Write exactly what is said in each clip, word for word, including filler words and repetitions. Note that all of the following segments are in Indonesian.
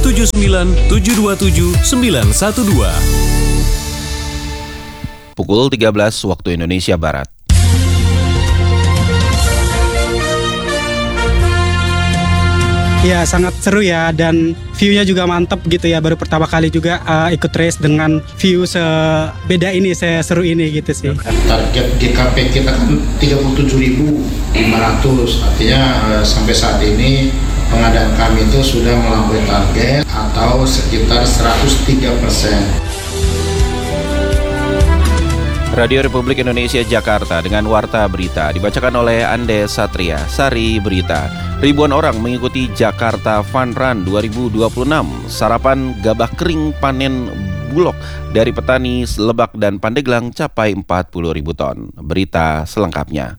tujuh sembilan tujuh dua tujuh sembilan satu dua. Pukul tiga belas waktu Indonesia Barat. Ya, sangat seru ya, dan view-nya juga mantep gitu ya. Baru pertama kali juga uh, ikut race dengan view sebeda ini, seseru ini gitu sih. Target G K P kita kan tiga puluh tujuh ribu lima ratus, artinya uh, sampai saat ini pengadaan kami itu sudah melampaui target atau sekitar seratus tiga persen. Radio Republik Indonesia Jakarta dengan Warta Berita dibacakan oleh Ande Satria. Sari Berita. Ribuan orang mengikuti Jakarta Fun Run dua ribu dua puluh enam. Sarapan gabah kering panen bulog dari petani Lebak dan Pandeglang capai empat puluh ribu ton. Berita selengkapnya.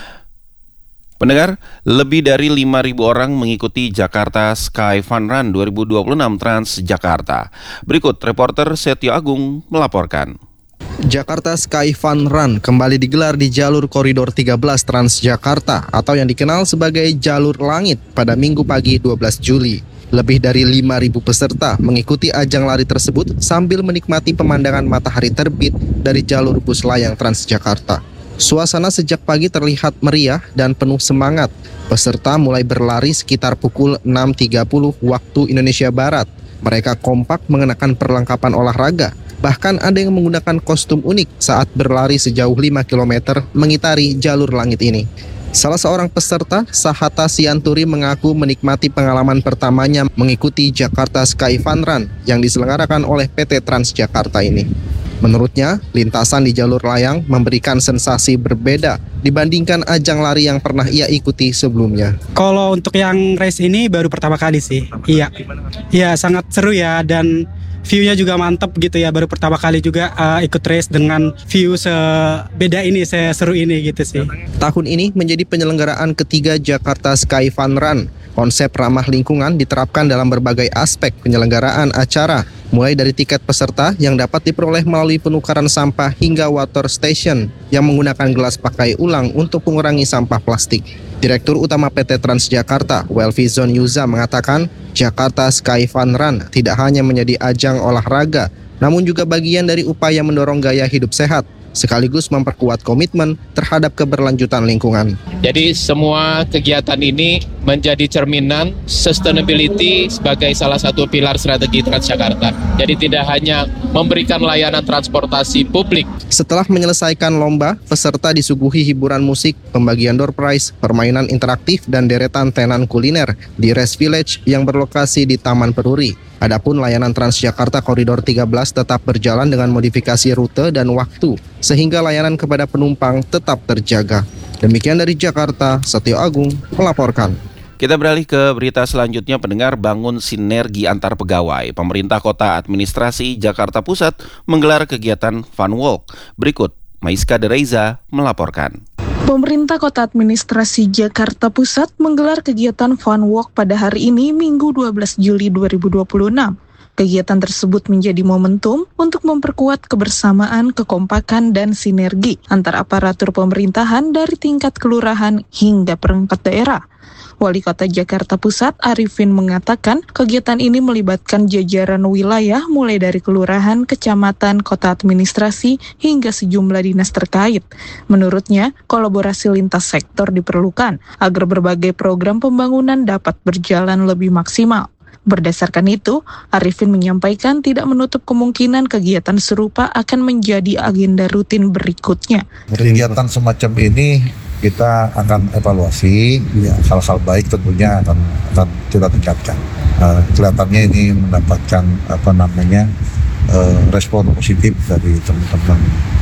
Pendengar, lebih dari lima ribu orang mengikuti Jakarta Sky Fun Run dua ribu dua puluh enam Transjakarta. Berikut reporter Setio Agung melaporkan. Jakarta Sky Fun Run kembali digelar di jalur koridor tiga belas Transjakarta atau yang dikenal sebagai Jalur Langit pada Minggu pagi dua belas Juli. Lebih dari lima ribu peserta mengikuti ajang lari tersebut sambil menikmati pemandangan matahari terbit dari jalur bus layang Transjakarta. Suasana sejak pagi terlihat meriah dan penuh semangat. Peserta mulai berlari sekitar pukul enam tiga puluh waktu Indonesia Barat. Mereka kompak mengenakan perlengkapan olahraga. Bahkan ada yang menggunakan kostum unik saat berlari sejauh lima kilometer mengitari jalur langit ini. Salah seorang peserta, Sahata Sianturi, mengaku menikmati pengalaman pertamanya mengikuti Jakarta Sky Fun Run yang diselenggarakan oleh P T Transjakarta ini. Menurutnya, lintasan di jalur layang memberikan sensasi berbeda dibandingkan ajang lari yang pernah ia ikuti sebelumnya. Kalau untuk yang race ini baru pertama kali sih. Iya, iya sangat seru ya, dan view-nya juga mantep gitu ya. Baru pertama kali juga uh, ikut race dengan view sebeda ini, seseru ini gitu sih. Tahun ini menjadi penyelenggaraan ketiga Jakarta Sky Fun Run. Konsep ramah lingkungan diterapkan dalam berbagai aspek penyelenggaraan acara, mulai dari tiket peserta yang dapat diperoleh melalui penukaran sampah hingga water station yang menggunakan gelas pakai ulang untuk mengurangi sampah plastik. Direktur Utama P T Transjakarta, Welvizon Yuza, mengatakan Jakarta Sky Fun Run tidak hanya menjadi ajang olahraga, namun juga bagian dari upaya mendorong gaya hidup sehat, sekaligus memperkuat komitmen terhadap keberlanjutan lingkungan. Jadi semua kegiatan ini menjadi cerminan sustainability sebagai salah satu pilar strategi Transjakarta. Jadi tidak hanya memberikan layanan transportasi publik. Setelah menyelesaikan lomba, peserta disuguhi hiburan musik, pembagian door prize, permainan interaktif, dan deretan tenan kuliner di Race Village yang berlokasi di Taman Peruri. Adapun layanan Transjakarta Koridor tiga belas tetap berjalan dengan modifikasi rute dan waktu, sehingga layanan kepada penumpang tetap terjaga. Demikian dari Jakarta, Setio Agung melaporkan. Kita beralih ke berita selanjutnya. Pendengar, bangun sinergi antar pegawai. Pemerintah Kota Administrasi Jakarta Pusat menggelar kegiatan Fun Walk. Berikut Maiska Dereza melaporkan. Pemerintah Kota Administrasi Jakarta Pusat menggelar kegiatan Fun Walk pada hari ini, Minggu dua belas Juli dua ribu dua puluh enam. Kegiatan tersebut menjadi momentum untuk memperkuat kebersamaan, kekompakan, dan sinergi antar aparatur pemerintahan dari tingkat kelurahan hingga perangkat daerah. Wali Kota Jakarta Pusat, Arifin, mengatakan kegiatan ini melibatkan jajaran wilayah mulai dari kelurahan, kecamatan, kota administrasi, hingga sejumlah dinas terkait. Menurutnya, kolaborasi lintas sektor diperlukan agar berbagai program pembangunan dapat berjalan lebih maksimal. Berdasarkan itu, Arifin menyampaikan tidak menutup kemungkinan kegiatan serupa akan menjadi agenda rutin berikutnya. Kegiatan semacam ini kita akan evaluasi, ya, hal-hal baik tentunya akan, akan kita tingkatkan. Uh, kelihatannya ini mendapatkan apa namanya uh, respon positif dari teman-teman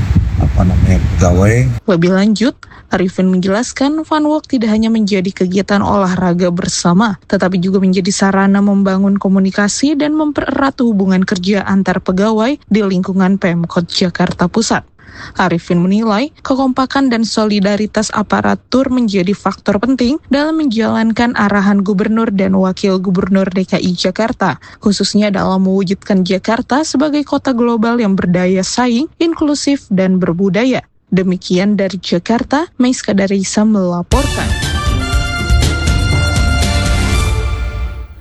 apa namanya pegawai. Lebih lanjut, Arifin menjelaskan Fun Walk tidak hanya menjadi kegiatan olahraga bersama, tetapi juga menjadi sarana membangun komunikasi dan mempererat hubungan kerja antar pegawai di lingkungan Pemkot Jakarta Pusat. Arifin menilai kekompakan dan solidaritas aparatur menjadi faktor penting dalam menjalankan arahan Gubernur dan Wakil Gubernur D K I Jakarta, khususnya dalam mewujudkan Jakarta sebagai kota global yang berdaya saing, inklusif, dan berbudaya. Demikian dari Jakarta, Maiska Dereza melaporkan.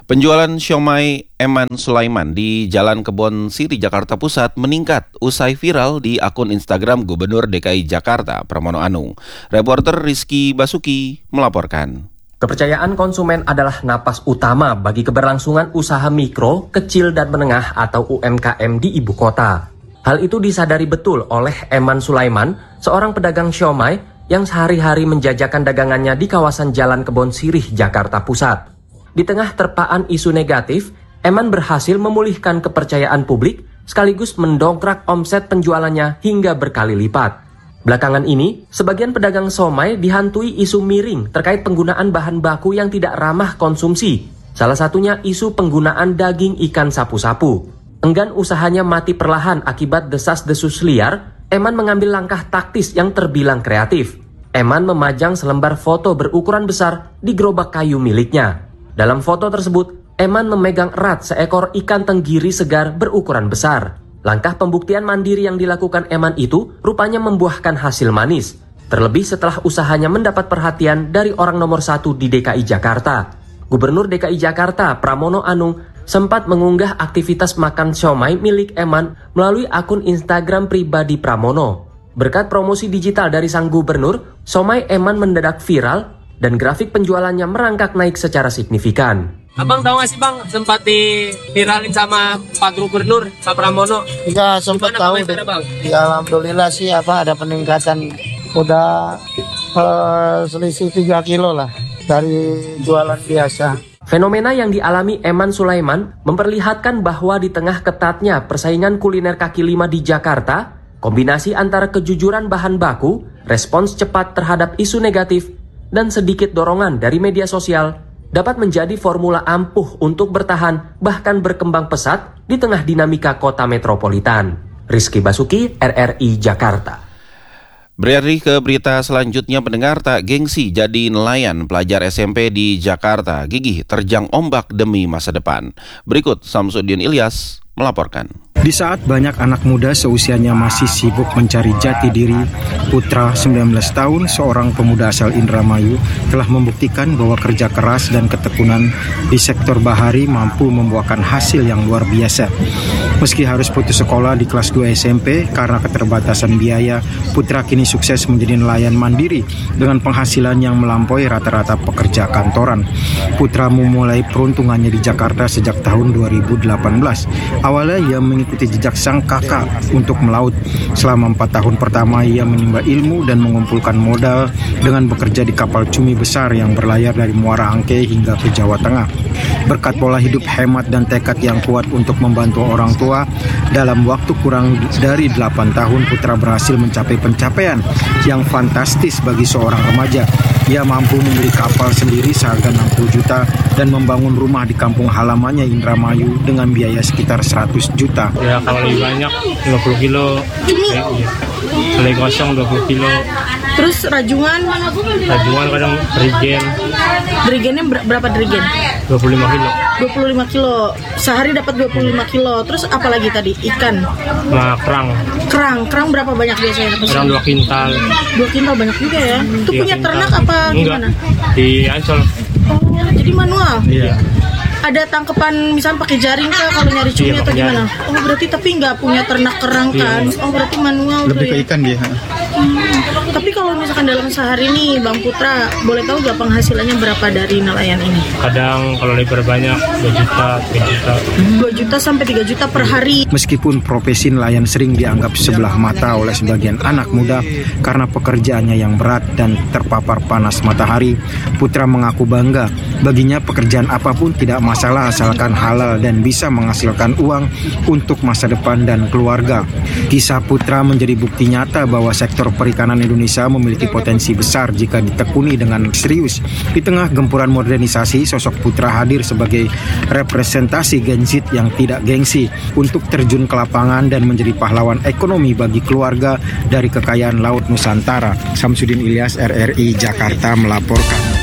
Penjualan siomay Eman Sulaiman di Jalan Kebon Siri, Jakarta Pusat meningkat usai viral di akun Instagram Gubernur D K I Jakarta, Pramono Anung. Reporter Rizky Basuki melaporkan. Kepercayaan konsumen adalah napas utama bagi keberlangsungan usaha mikro, kecil, dan menengah atau U M K M di ibu kota. Hal itu disadari betul oleh Eman Sulaiman, seorang pedagang siomay yang sehari-hari menjajakan dagangannya di kawasan Jalan Kebon Sirih, Jakarta Pusat. Di tengah terpaan isu negatif, Eman berhasil memulihkan kepercayaan publik sekaligus mendongkrak omset penjualannya hingga berkali lipat. Belakangan ini, sebagian pedagang somai dihantui isu miring terkait penggunaan bahan baku yang tidak ramah konsumsi. Salah satunya isu penggunaan daging ikan sapu-sapu. Enggan usahanya mati perlahan akibat desas-desus liar, Eman mengambil langkah taktis yang terbilang kreatif. Eman memajang selembar foto berukuran besar di gerobak kayu miliknya. Dalam foto tersebut, Eman memegang erat seekor ikan tenggiri segar berukuran besar. Langkah pembuktian mandiri yang dilakukan Eman itu rupanya membuahkan hasil manis. Terlebih setelah usahanya mendapat perhatian dari orang nomor satu di D K I Jakarta. Gubernur D K I Jakarta, Pramono Anung, sempat mengunggah aktivitas makan siomay milik Eman melalui akun Instagram pribadi Pramono. Berkat promosi digital dari sang gubernur, siomay Eman mendadak viral dan grafik penjualannya merangkak naik secara signifikan. Abang tahu nggak sih bang, sempat diviralin sama Pak Gubernur, Pak Pramono? Iya, sempat tahu. Ya, alhamdulillah sih apa ada peningkatan, udah uh, selisih tiga kilo lah dari jualan biasa. Fenomena yang dialami Eman Sulaiman memperlihatkan bahwa di tengah ketatnya persaingan kuliner kaki lima di Jakarta, kombinasi antara kejujuran bahan baku, respons cepat terhadap isu negatif, dan sedikit dorongan dari media sosial dapat menjadi formula ampuh untuk bertahan bahkan berkembang pesat di tengah dinamika kota metropolitan. Rizky Basuki, R R I Jakarta. Beralih ke berita selanjutnya, pendengar, tak gengsi jadi nelayan. Pelajar S M P di Jakarta gigih terjang ombak demi masa depan. Berikut Samsudin Ilyas melaporkan. Di saat banyak anak muda seusianya masih sibuk mencari jati diri, Putra sembilan belas tahun, seorang pemuda asal Indramayu, telah membuktikan bahwa kerja keras dan ketekunan di sektor bahari mampu membuahkan hasil yang luar biasa. Meski harus putus sekolah di kelas dua S M P karena keterbatasan biaya, Putra kini sukses menjadi nelayan mandiri dengan penghasilan yang melampaui rata-rata pekerja kantoran. Putra memulai peruntungannya di Jakarta sejak tahun dua ribu delapan belas. Awalnya ia mengikuti jejak sang kakak untuk melaut. Selama empat tahun pertama ia menimba ilmu dan mengumpulkan modal dengan bekerja di kapal cumi besar yang berlayar dari Muara Angke hingga ke Jawa Tengah. Berkat pola hidup hemat dan tekad yang kuat untuk membantu orang tua, dalam waktu kurang dari delapan tahun Putra berhasil mencapai pencapaian yang fantastis bagi seorang remaja. Ia mampu membeli kapal sendiri seharga enam puluh juta dan membangun rumah di kampung halamannya Indramayu dengan biaya sekitar seratus juta. Ya kalau lebih banyak lima puluh kilo, ya, ya. Kalau kosong dua puluh kilo. Terus rajungan? Rajungan kadang drigen. Drigennya ber- berapa drigen? dua puluh lima kilo. dua puluh lima kilo. Sehari dapat dua puluh lima kilo. Terus apa lagi tadi? Ikan? Nah, kerang. Kerang? Kerang berapa banyak biasanya? Kerang dua kintal. dua kintal banyak juga ya? Itu punya kintal. ternak apa gimana? Enggak, di Ancol. Oh, jadi manual? Iya. Ada tangkapan misalnya pakai jaring kah kalau nyari cumi iya, atau gimana? jaring. Oh berarti tapi nggak punya ternak kerang kan? Iya. Oh berarti manual Lebih tuh ke ya? ikan dia. Hmm. Tapi kalau misalkan dalam sehari nih Bang Putra, boleh tahu gak penghasilannya berapa dari nelayan ini? Kadang kalau lebar banyak dua juta, tiga juta. dua juta sampai tiga juta per hari. Meskipun profesi nelayan sering dianggap sebelah mata oleh sebagian anak muda karena pekerjaannya yang berat dan terpapar panas matahari, Putra mengaku bangga. Baginya pekerjaan apapun tidak masalah asalkan halal dan bisa menghasilkan uang untuk masa depan dan keluarga. Kisah Putra menjadi bukti nyata bahwa sektor perikanan Indonesia memiliki potensi besar jika ditekuni dengan serius. Di tengah gempuran modernisasi, sosok Putra hadir sebagai representasi Gen Z yang tidak gengsi untuk terjun ke lapangan dan menjadi pahlawan ekonomi bagi keluarga dari kekayaan laut Nusantara. Samsudin Ilyas, R R I Jakarta melaporkan.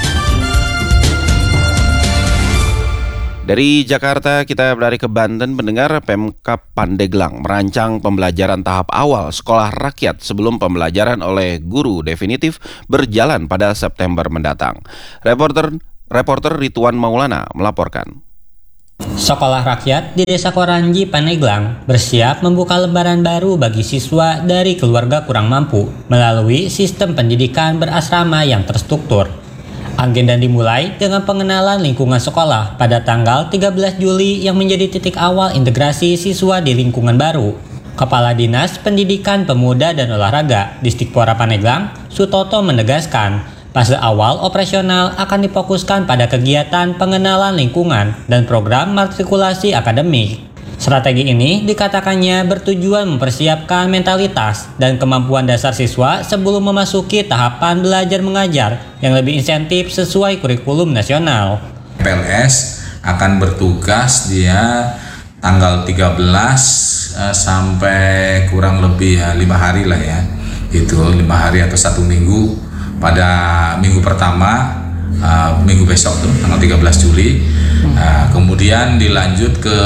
Dari Jakarta kita berlari ke Banten. Pendengar, Pemkab Pandeglang merancang pembelajaran tahap awal sekolah rakyat sebelum pembelajaran oleh guru definitif berjalan pada September mendatang. Reporter reporter Ridwan Maulana melaporkan. Sekolah rakyat di Desa Koranji, Pandeglang bersiap membuka lembaran baru bagi siswa dari keluarga kurang mampu melalui sistem pendidikan berasrama yang terstruktur. Agenda dimulai dengan pengenalan lingkungan sekolah pada tanggal tiga belas Juli yang menjadi titik awal integrasi siswa di lingkungan baru. Kepala Dinas Pendidikan Pemuda dan Olahraga Distikpora Pandeglang, Sutoto menegaskan, fase awal operasional akan difokuskan pada kegiatan pengenalan lingkungan dan program matrikulasi akademik. Strategi ini dikatakannya bertujuan mempersiapkan mentalitas dan kemampuan dasar siswa sebelum memasuki tahapan belajar mengajar yang lebih insentif sesuai kurikulum nasional. P L S akan bertugas dia tanggal tiga belas uh, sampai kurang lebih ya, lima hari lah ya, itu lima hari atau satu minggu. Pada minggu pertama, uh, minggu besok tuh tanggal tiga belas Juli, uh, kemudian dilanjut ke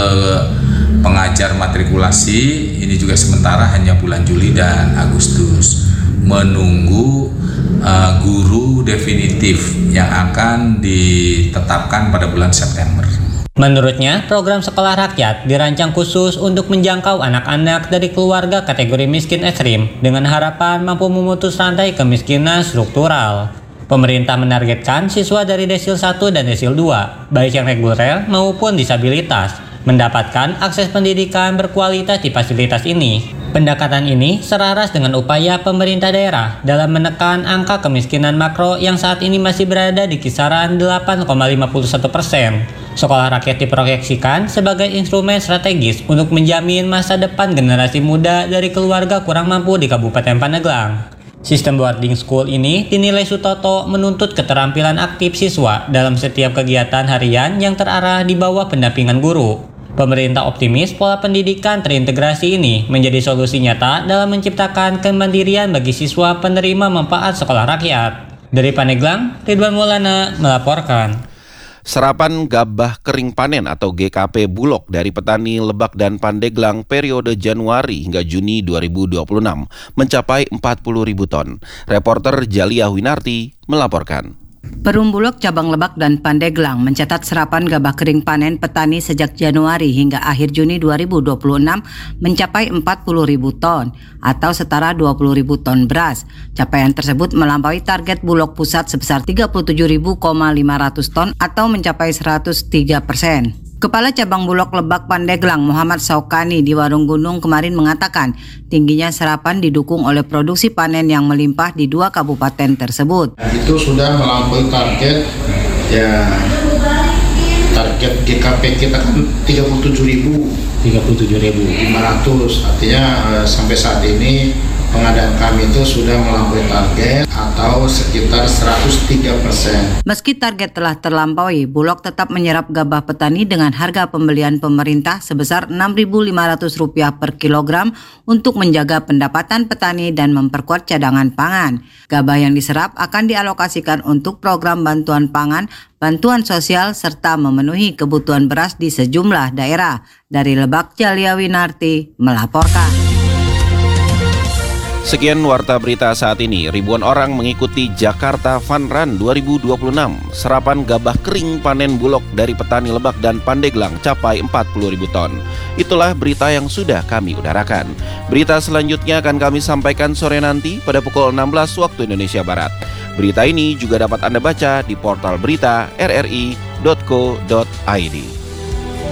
pengajar matrikulasi. Ini juga sementara hanya bulan Juli dan Agustus, menunggu uh, guru definitif yang akan ditetapkan pada bulan September. Menurutnya, program sekolah rakyat dirancang khusus untuk menjangkau anak-anak dari keluarga kategori miskin ekstrim dengan harapan mampu memutus rantai kemiskinan struktural. Pemerintah menargetkan siswa dari desil satu dan desil dua, baik yang reguler maupun disabilitas, mendapatkan akses pendidikan berkualitas di fasilitas ini. Pendekatan ini selaras dengan upaya pemerintah daerah dalam menekan angka kemiskinan makro yang saat ini masih berada di kisaran delapan koma lima satu persen. Sekolah rakyat diproyeksikan sebagai instrumen strategis untuk menjamin masa depan generasi muda dari keluarga kurang mampu di Kabupaten Pandeglang. Sistem boarding school ini dinilai Sutoto menuntut keterampilan aktif siswa dalam setiap kegiatan harian yang terarah di bawah pendampingan guru. Pemerintah optimis pola pendidikan terintegrasi ini menjadi solusi nyata dalam menciptakan kemandirian bagi siswa penerima manfaat sekolah rakyat. Dari Pandeglang, Ridwan Maulana melaporkan. Serapan gabah kering panen atau G K P Bulog dari petani Lebak dan Pandeglang periode Januari hingga Juni dua ribu dua puluh enam mencapai empat puluh ribu ton. Reporter Jalia Winarti melaporkan. Perum Bulog cabang Lebak dan Pandeglang mencatat serapan gabah kering panen petani sejak Januari hingga akhir Juni dua ribu dua puluh enam mencapai empat puluh ribu ton atau setara dua puluh ribu ton beras. Capaian tersebut melampaui target Bulog pusat sebesar tiga puluh tujuh ribu lima ratus ton atau mencapai seratus tiga persen. Kepala Cabang Bulog Lebak Pandeglang Muhammad Saukani di Warung Gunung kemarin mengatakan tingginya serapan didukung oleh produksi panen yang melimpah di dua kabupaten tersebut. Itu sudah melampaui target, ya target G K P kita kan tiga puluh tujuh ribu lima ratus, artinya eh, sampai saat ini pengadaan kami itu sudah melampaui target atau sekitar seratus tiga persen. Meski target telah terlampaui, Bulog tetap menyerap gabah petani dengan harga pembelian pemerintah sebesar enam ribu lima ratus rupiah per kilogram untuk menjaga pendapatan petani dan memperkuat cadangan pangan. Gabah yang diserap akan dialokasikan untuk program bantuan pangan, bantuan sosial, serta memenuhi kebutuhan beras di sejumlah daerah. Dari Lebak, Jalia Winarti melaporkan. Sekian Warta Berita saat ini. Ribuan orang mengikuti Jakarta Fun Run dua ribu dua puluh enam. Serapan gabah kering panen Bulog dari petani Lebak dan Pandeglang capai empat puluh ribu ton. Itulah berita yang sudah kami udarakan. Berita selanjutnya akan kami sampaikan sore nanti pada pukul enam belas waktu Indonesia Barat. Berita ini juga dapat Anda baca di portal berita r r i dot co dot i d.